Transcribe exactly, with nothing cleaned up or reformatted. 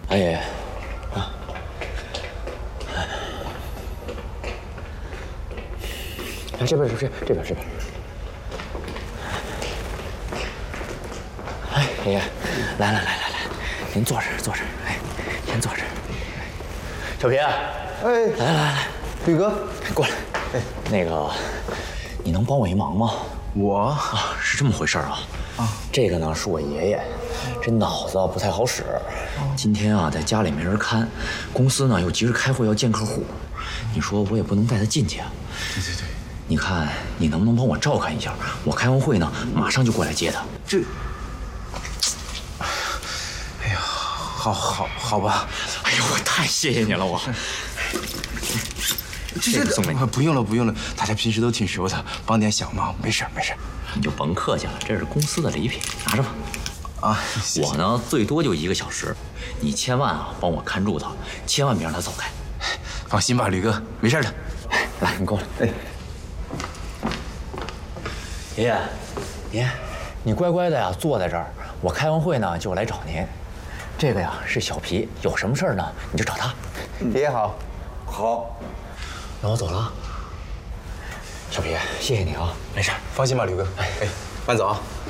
哎爷爷，啊，哎，这边，这边，这边，这边。哎，爷爷，来来来来来，您坐这儿，坐这儿，哎，先坐这儿。小皮，哎，来来来， 吕哥， 过来。哎，那个，你能帮我一忙吗？ 我啊，是这么回事啊。啊，这个呢是我爷爷，这脑子不太好使。今天啊，在家里没人看，公司呢又急着开会要见客户，你说我也不能带他进去啊。 对对对， 你看你能不能帮我照看一下？我开完会呢，马上就过来接他。 这，哎呀，好好好吧。 哎呦，我太谢谢你了，我。 这这送给你，不用了不用了，大家平时都挺熟的，帮点小忙，没事没事。 你就甭客气了，这是公司的礼品，拿着吧。 啊， 我呢最多就一个小时，你千万啊帮我看住他，千万别让他走开。 放心吧，吕哥，没事的。 来，你过来。哎，爷爷，爷爷，你乖乖的呀，坐在这儿。我开完会呢就来找您。这个呀是小皮，有什么事儿呢你就找他。 爷爷好。 好， 那我走了。小皮，谢谢你啊，没事， 放心吧，吕哥。哎哎，慢走啊。